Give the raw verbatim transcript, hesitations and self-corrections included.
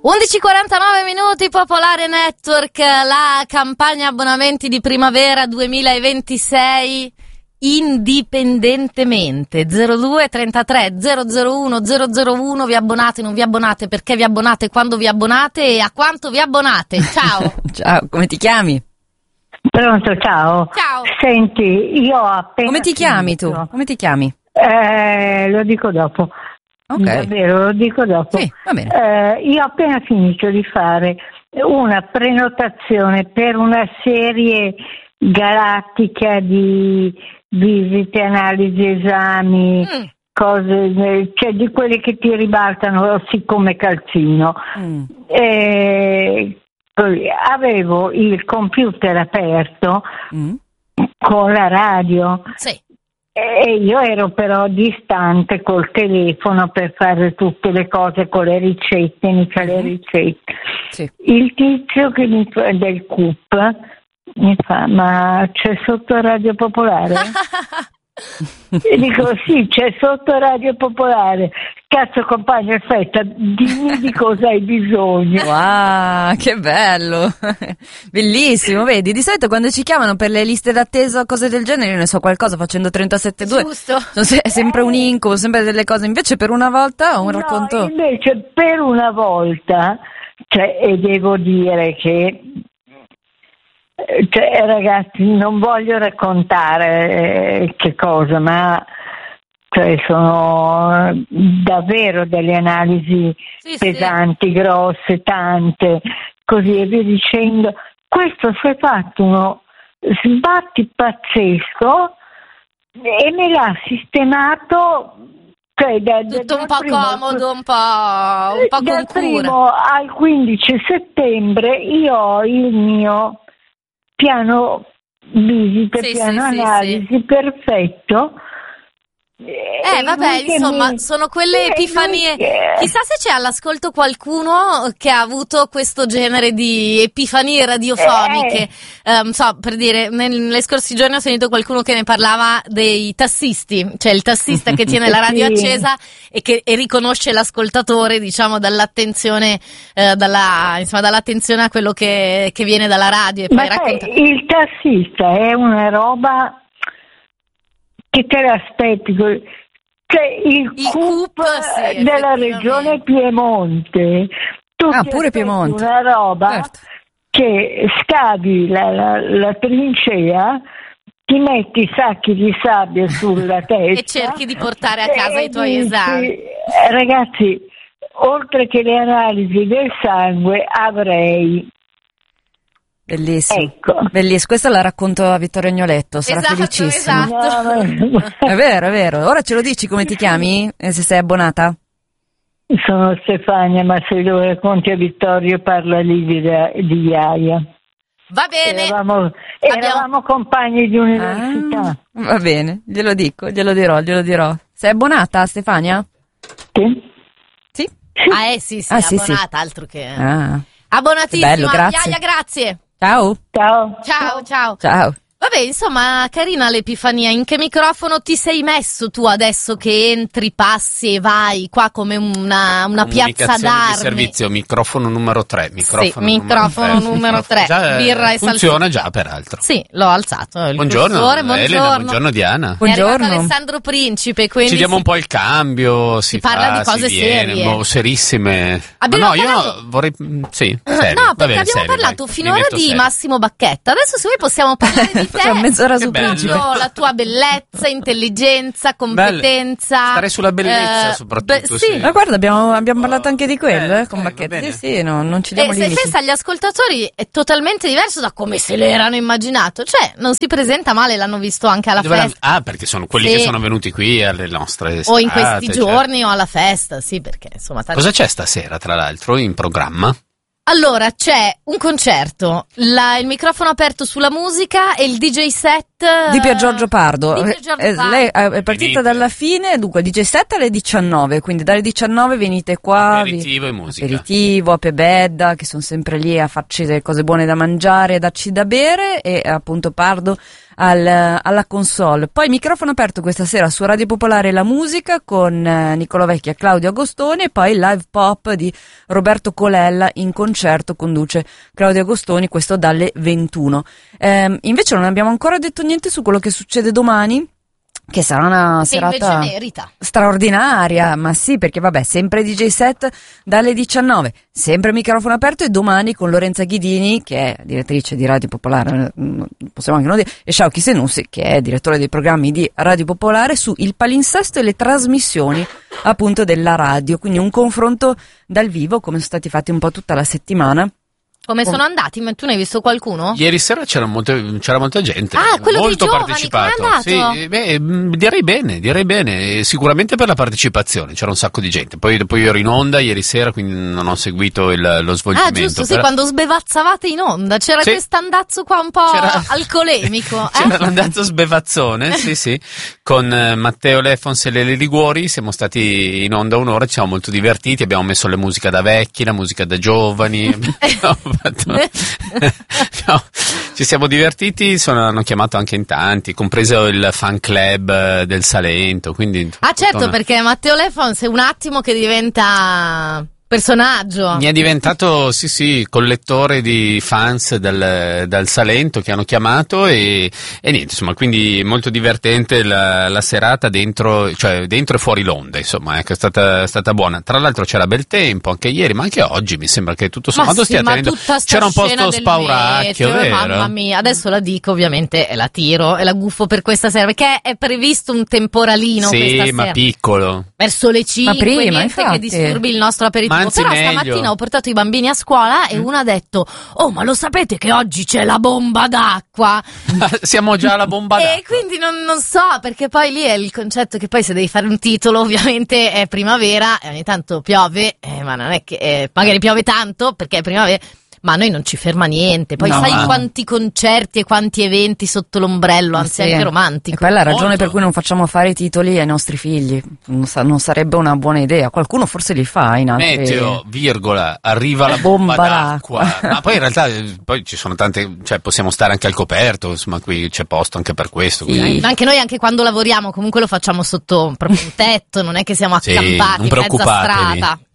undici e quarantanove minuti, Popolare Network, la campagna abbonamenti di primavera duemilaventisei, indipendentemente. zero due trentatré zero zero uno zero zero uno, vi abbonate, non vi abbonate, perché vi abbonate, quando vi abbonate e a quanto vi abbonate. Ciao. Ciao, come ti chiami? Pronto, ciao. Ciao. Senti, io ho appena Come ti chiami finito. tu? Come ti chiami? Eh, lo dico dopo. Ok. Davvero, lo dico dopo. Sì, va bene. Eh, io ho appena finito di fare una prenotazione per una serie galattica di visite, analisi, esami, Mm. cose, cioè di quelle che ti ribaltano siccome calzino. Mm. Eh, poi avevo il computer aperto Mm. con la radio. Sì. E io ero però distante col telefono per fare tutte le cose con le ricette, mica le ricette. Sì. Il tizio che mi fa, del C U P mi fa: ma c'è sotto Radio Popolare? E dico: sì, c'è sotto Radio Popolare. Cazzo, compagno, aspetta, dimmi di cosa hai bisogno. Wow, che bello. Bellissimo, vedi, di solito quando ci chiamano per le liste d'attesa o cose del genere io ne so qualcosa facendo trentasette due. Giusto. Sono se- è sempre un incubo, sempre delle cose, invece per una volta ho un No, racconto. invece per una volta, cioè, e devo dire che cioè, ragazzi, non voglio raccontare eh, che cosa, ma cioè, sono davvero delle analisi Sì, pesanti, grosse, tante, così e via dicendo. Questo si è fatto uno sbatti pazzesco e me l'ha sistemato, cioè, da, da, Tutto un dal po' primo- comodo, un po', un po' dal con cura. primo al quindici settembre io ho il mio piano visite, Sì, piano sì, sì, analisi perfetto. Eh vabbè, insomma, sono quelle epifanie. Chissà se c'è all'ascolto qualcuno che ha avuto questo genere di epifanie radiofoniche. Eh. so, per dire, nelle scorsi giorni ho sentito qualcuno che ne parlava dei tassisti, cioè il tassista che tiene la radio Sì. accesa e che e riconosce l'ascoltatore, diciamo, dall'attenzione, eh, dalla, insomma, dall'attenzione a quello che, che viene dalla radio e poi Ma sai, racconta. il tassista è una roba che te l'aspetti, cioè il, Il C U P C U P, sì, della effettivamente. regione Piemonte. Tu Ah, ti pure aspetti Piemonte. una roba Certo. che scavi la, la, la trincea, ti metti i sacchi di sabbia sulla testa E cerchi di portare a casa e i tuoi dici, esami. eh, ragazzi, oltre che le analisi del sangue avrei, Bellissimo. ecco. Bellissimo, questo la racconto a Vittorio Agnoletto, sarà Esatto, felicissimo. esatto. No, ma- È vero, è vero. Ora ce lo dici come ti chiami? E se sei abbonata? Sono Stefania, ma se lo racconti a Vittorio parla lì di, di Iaia. Va bene. Eravamo, Abbiamo- eravamo compagni di università. Ah, va bene, glielo dico, glielo dirò, glielo dirò. Sei abbonata, Stefania? Sì? Sì? Ah, eh sì, sì, Ah, sì, abbonata, altro che... Ah. Abbonatissima. Bello, grazie. Iaia, grazie. Ciao. Ciao. Ciao, ciao. Ciao. Vabbè, insomma, carina l'epifania. In che microfono ti sei messo tu adesso che entri, passi e vai qua come una, una piazza Comunicazione d'armi? di servizio, microfono numero tre. Microfono Sì, microfono numero tre. Già, eh, Birra e funziona già, peraltro. Sì, l'ho alzato. Il Buongiorno, cursore, Elena, buongiorno. buongiorno Diana. È arrivato Buongiorno. Alessandro Principe, quindi Ci diamo si- un po' il cambio, si, si parla fa, di cose si viene, serie. boh, serissime. Abbiamo Ma no, parlato- io vorrei... mm, Sì, Eh, serie. no, Va perché bene, abbiamo serie, parlato dai, finora mi metto di serie. Massimo Bacchetta. Adesso se vuoi possiamo parlare di te. Tra mezz'ora su Che bello. Principe. Secondo la tua bellezza, intelligenza, competenza. Stare sulla bellezza, eh, soprattutto, beh, sì. Ma guarda, abbiamo, abbiamo parlato anche di quello, Eh, eh, con eh, va Bacchetti. bene. Sì, sì, no, non ci diamo E se limiti. pensa agli ascoltatori è totalmente diverso da come se l'erano immaginato. Cioè, non si presenta male, l'hanno visto anche alla Dove la- festa. Ah, perché sono quelli Sì. che sono venuti qui alle nostre O in questi serate, giorni o alla festa, sì, perché insomma... certo. tanti- Cosa c'è stasera, tra l'altro, in programma? Allora, c'è un concerto, la- il microfono aperto sulla musica e il D J set di Pier Giorgio Pardo. Di Pier Giorgio Eh, Pardo. lei è partita Venite. dalla fine, dunque il D J set alle diciannove, quindi dalle diciannove venite qua. Aperitivo vi- e musica. Aperitivo, ape bedda, che sono sempre lì a farci delle cose buone da mangiare e darci da bere, e appunto Pardo al- alla console. Poi microfono aperto questa sera su Radio Popolare La Musica con eh, Niccolò Vecchi e Claudio Agostoni, e poi il live pop di Roberto Colella in concerto, conduce Claudio Agostoni, questo dalle ventuno. Ehm, invece non abbiamo ancora detto niente su quello che succede domani, che sarà una Che serata invece merita. straordinaria, ma sì, perché vabbè, sempre D J set dalle diciannove, sempre microfono aperto, e domani con Lorenza Ghidini, che è direttrice di Radio Popolare, mm, possiamo anche non dire, e Sciauchi Senussi, che è direttore dei programmi di Radio Popolare, su il palinsesto e le trasmissioni appunto della radio, quindi un confronto dal vivo, come sono stati fatti un po' tutta la settimana. Come sono andati? Ma tu ne hai visto qualcuno? Ieri sera c'era, molte- c'era molta gente. Ah, quello dei molto giovani, partecipato. com'è andato? Sì, beh, mh, direi bene, direi bene. E sicuramente per la partecipazione c'era un sacco di gente. Poi, poi io ero in onda ieri sera, quindi non ho seguito il- lo svolgimento. Ah, giusto, sì, Però- quando sbevazzavate in onda c'era Sì. quest'andazzo qua un po' C'era- alcolemico. C'era Eh? l'andazzo sbevazzone, sì, sì, con eh, Matteo Lefons e Lele Liguori. Siamo stati in onda un'ora, ci siamo molto divertiti. Abbiamo messo la musica da vecchi, la musica da giovani. Abbiamo fatto- no, ci siamo divertiti, sono, hanno chiamato anche in tanti, compreso il fan club eh, del Salento. Quindi, Ah, certo, tutta una- perché Matteo Lefons è un attimo che diventa personaggio. Mi è diventato, sì sì, collettore di fans dal, dal Salento che hanno chiamato, e, e niente, insomma, quindi molto divertente la, la serata dentro, cioè dentro e fuori l'onda, insomma, ecco, è stata, è stata buona. Tra l'altro c'era bel tempo anche ieri, ma anche oggi mi sembra che tutto sommato Ma stia sì, ma tenendo. tutta sta C'era un po' scena sto del spauracchio, meteo, vero? Mamma mia, adesso la dico ovviamente e la tiro e la gufo per questa sera, perché è previsto un temporalino questa Sì, ma sera. piccolo. Verso le cinque, prima, niente infatti. che disturbi il nostro aperitivo. Ma anzi, Però meglio. stamattina ho portato i bambini a scuola e uno ha detto: oh, ma lo sapete che oggi c'è la bomba d'acqua? Siamo già alla bomba d'acqua. E quindi non, non so, perché poi lì è il concetto che poi se devi fare un titolo ovviamente è primavera e ogni tanto piove, eh, ma non è che eh, magari piove tanto perché è primavera, ma a noi non ci ferma niente. Poi No. sai quanti concerti e quanti eventi sotto l'ombrello, anzi Sì. è anche E romantico. quella è la ragione Molto. per cui non facciamo fare i titoli ai nostri figli. Non, sa- non sarebbe una buona idea. Qualcuno forse li fa in altri. Meteo, virgola, arriva la bomba, Bomba d'acqua. d'acqua. Ma poi in realtà eh, poi ci sono tante, cioè possiamo stare anche al coperto, insomma qui c'è posto anche per questo. quindi- Ma anche noi, anche quando lavoriamo, comunque lo facciamo sotto proprio un tetto, non è che siamo Sì, accampati non in mezza preoccupatevi. strada.